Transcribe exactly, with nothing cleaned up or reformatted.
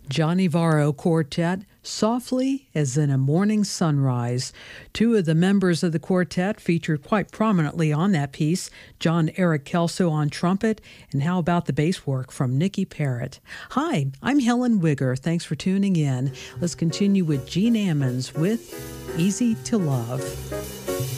Johnny Varro Quartet, Softly as in a Morning Sunrise. Two of the members of the quartet featured quite prominently on that piece, John Eric Kelso on trumpet, and how about the bass work from Nikki Parrott? Hi, I'm Helen Wigger. Thanks for tuning in. Let's continue with Gene Ammons with Easy to Love.